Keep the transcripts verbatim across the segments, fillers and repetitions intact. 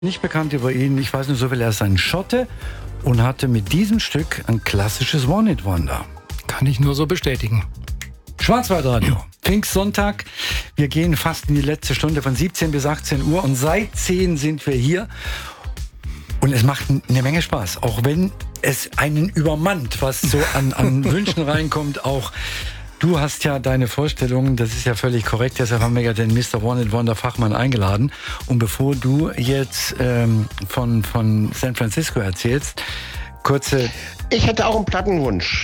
Nicht bekannt über ihn, ich weiß nur so viel, er ist ein Schotte und hatte mit diesem Stück ein klassisches One-Hit-Wonder. Kann ich nur so bestätigen. Schwarzwaldradio, Pfingstsonntag. Wir gehen fast in die letzte Stunde von siebzehn bis achtzehn Uhr und seit zehn sind wir hier. Und es macht eine Menge Spaß, auch wenn es einen übermannt, was so an, an Wünschen reinkommt. Auch du hast ja deine Vorstellungen, das ist ja völlig korrekt, deshalb haben wir ja den Mister One-Hit-Wonder-Fachmann eingeladen. Und bevor du jetzt ähm, von, von San Francisco erzählst, kurze... Ich hätte auch einen Plattenwunsch.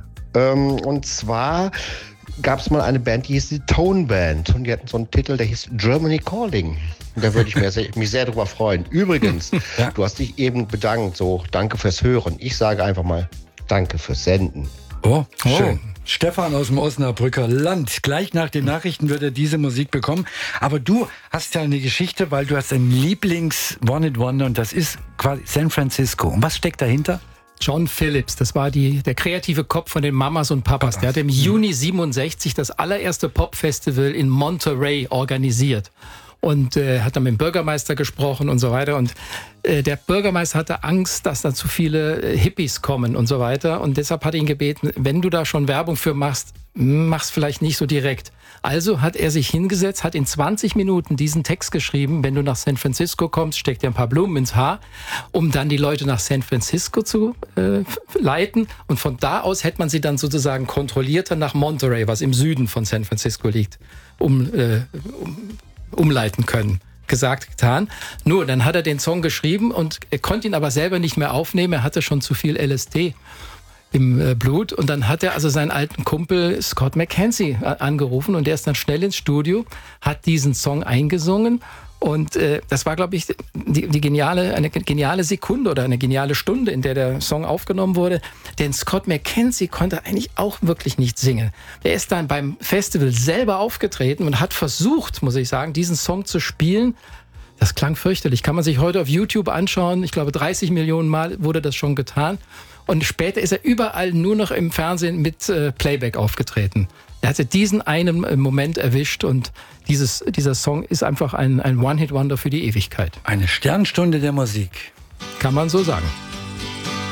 Ähm, und zwar gab es mal eine Band, die hieß die Tone Band. Und die hatten so einen Titel, der hieß Germany Calling. Und da würde ich mich sehr, mich sehr drüber freuen. Übrigens, ja. Du hast dich eben bedankt, so danke fürs Hören. Ich sage einfach mal danke fürs Senden. Oh, schön. Oh. Stefan aus dem Osnabrücker Land. Gleich nach den Nachrichten wird er diese Musik bekommen. Aber du hast ja eine Geschichte, weil du hast ein Lieblings-One-Hit-Wonder und das ist quasi San Francisco. Und was steckt dahinter? John Phillips, das war die, der kreative Kopf von den Mamas und Papas. Papas. Der hat im Juni siebenundsechzig das allererste Pop-Festival in Monterey organisiert. Und äh, hat dann mit dem Bürgermeister gesprochen und so weiter. Und äh, der Bürgermeister hatte Angst, dass da zu viele äh, Hippies kommen und so weiter. Und deshalb hat er ihn gebeten, wenn du da schon Werbung für machst, mach's vielleicht nicht so direkt. Also hat er sich hingesetzt, hat in zwanzig Minuten diesen Text geschrieben, wenn du nach San Francisco kommst, steck dir ein paar Blumen ins Haar, um dann die Leute nach San Francisco zu äh, leiten. Und von da aus hätte man sie dann sozusagen kontrollierter nach Monterey, was im Süden von San Francisco liegt, um, äh, um umleiten können. Gesagt, getan. Nur, dann hat er den Song geschrieben und er konnte ihn aber selber nicht mehr aufnehmen. Er hatte schon zu viel L S D im äh, Blut. Und dann hat er also seinen alten Kumpel Scott McKenzie äh, angerufen und der ist dann schnell ins Studio, hat diesen Song eingesungen. Und äh, das war, glaube ich, die, die geniale, eine geniale Sekunde oder eine geniale Stunde, in der der Song aufgenommen wurde. Denn Scott McKenzie konnte eigentlich auch wirklich nicht singen. Der ist dann beim Festival selber aufgetreten und hat versucht, muss ich sagen, diesen Song zu spielen. Das klang fürchterlich. Kann man sich heute auf YouTube anschauen. Ich glaube, dreißig Millionen Mal wurde das schon getan. Und später ist er überall nur noch im Fernsehen mit äh, Playback aufgetreten. Er hatte diesen einen Moment erwischt und dieses, dieser Song ist einfach ein, ein One-Hit-Wonder für die Ewigkeit. Eine Sternstunde der Musik. Kann man so sagen.